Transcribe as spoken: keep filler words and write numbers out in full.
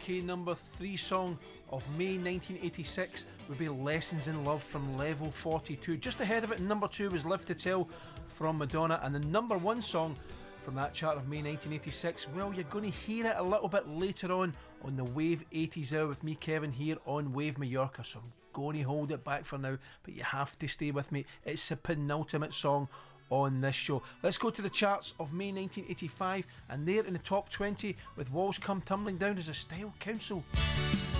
Okay, number three song of May nineteen eighty-six would be Lessons in Love from Level forty-two. Just ahead of it, number two was Live to Tell from Madonna, and the number one song from that chart of May nineteen eighty-six, well, you're going to hear it a little bit later on on the Wave eighties Hour with me, Kevin, here on Wave Mallorca, so I'm going to hold it back for now, but you have to stay with me. It's the penultimate song on this show. Let's go to the charts of May nineteen eighty-five, and there in the top twenty with Walls Come Tumbling Down is a Style Council.